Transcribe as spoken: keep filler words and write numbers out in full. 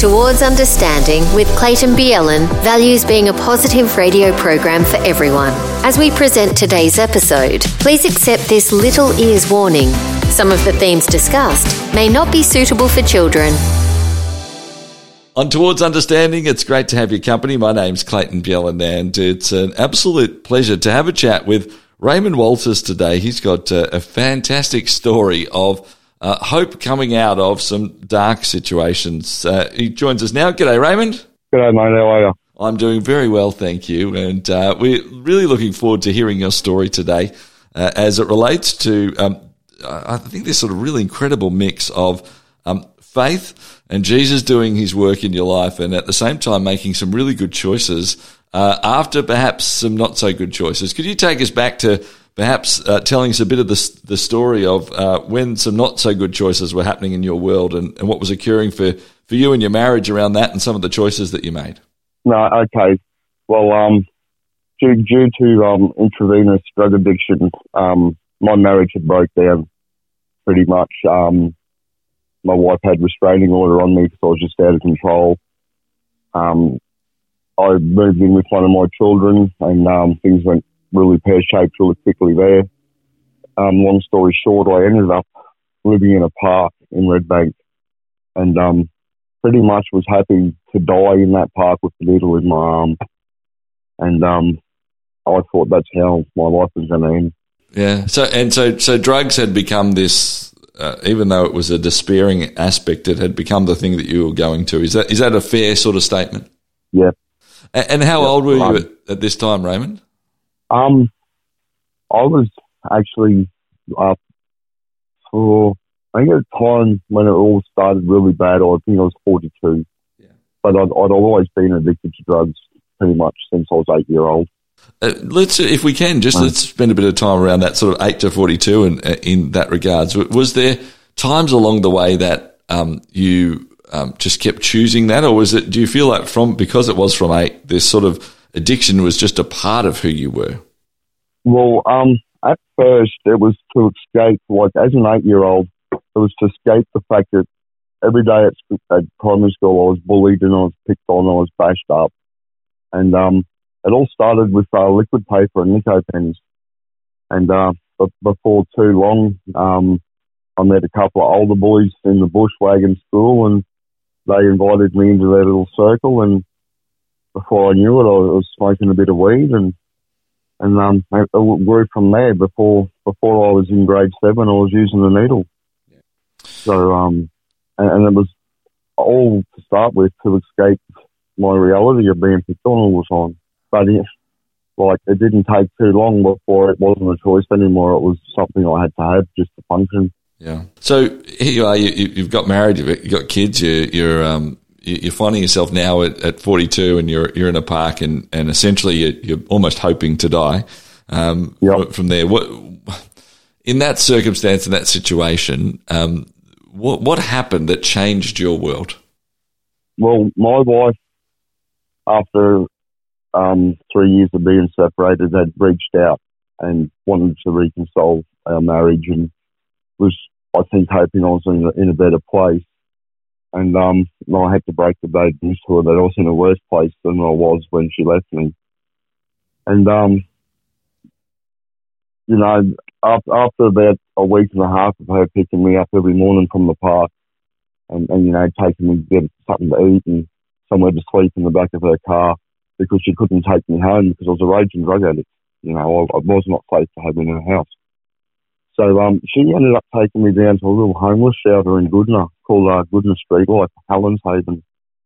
Towards Understanding with Clayton Bielen values being a positive radio program for everyone. As we present today's episode, please accept this little ears warning. Some of the themes discussed may not be suitable for children. On Towards Understanding, it's great to have your company. My name's Clayton Bielen, and it's an absolute pleasure to have a chat with Raymond Walters today. He's got a, a fantastic story of Uh, hope coming out of some dark situations. Uh, he joins us now. G'day, Raymond. G'day, mate. How are you? I'm doing very well, thank you. And uh, we're really looking forward to hearing your story today uh, as it relates to, um, I think, this sort of really incredible mix of um, faith and Jesus doing his work in your life and at the same time making some really good choices uh, after perhaps some not so good choices. Could you take us back to perhaps uh, telling us a bit of the, the story of uh, when some not so good choices were happening in your world and, and what was occurring for, for you and your marriage around that and some of the choices that you made? No, okay. Well, um, due, due to um, intravenous drug addiction, um, my marriage had broke down pretty much. Um, my wife had restraining order on me because I was just out of control. Um, I moved in with one of my children and um, things went really pear-shaped really quickly there. Um, long story short, I ended up living in a park in Redbank and um, pretty much was happy to die in that park with the needle in my arm. And um, I thought that's how my life was going to end. Yeah. So and so, so drugs had become this, uh, even though it was a despairing aspect, it had become the thing that you were going to. Is that is that a fair sort of statement? Yeah. And, and how yeah. old were you um, at, at this time, Raymond? Um, I was actually uh, for I think at the time when it all started really bad. I think I was forty-two, yeah. But I'd, I'd always been addicted to drugs pretty much since I was eight year old. Uh, let's, if we can, just let's spend a bit of time around that sort of eight to forty-two, and uh, in that regards, was there times along the way that um, you um, just kept choosing that, or was it? Do you feel like from because it was from eight, this sort of addiction was just a part of who you were? Well, um, at first it was to escape, like as an eight-year-old, it was to escape the fact that every day at, at primary school I was bullied and I was picked on, I was bashed up. And um, it all started with uh, liquid paper and Nico pens. And uh, but before too long, um, I met a couple of older boys in the bushwagon school and they invited me into their little circle, and before I knew it, I was smoking a bit of weed, and and um, it grew from there. Before before I was in grade seven, I was using the needle. Yeah. So um, and, and it was all to start with to escape my reality of being picked on all the time. But it, like it didn't take too long before it wasn't a choice anymore. It was something I had to have just to function. Yeah. So here you are. You, you've got married. You've got kids. You, you're um. You're finding yourself now at, at forty-two, and you're you're in a park, and, and essentially you're, you're almost hoping to die. Um, yep. From there, what in that circumstance, in that situation, um, what what happened that changed your world? Well, my wife, after um, three years of being separated, had reached out and wanted to reconcile our marriage, and was, I think, hoping I was in a, in a better place. And um, I had to break the bad news to her that I was in a worse place than I was when she left me. And, um, you know, after, after about a week and a half of her picking me up every morning from the park and, and you know, taking me to get something to eat and somewhere to sleep in the back of her car because she couldn't take me home because I was a raging drug addict. You know, I, I was not safe to have in her house. So um, she ended up taking me down to a little homeless shelter in Goodna called uh, Goodna Street Life, Hallen's Haven.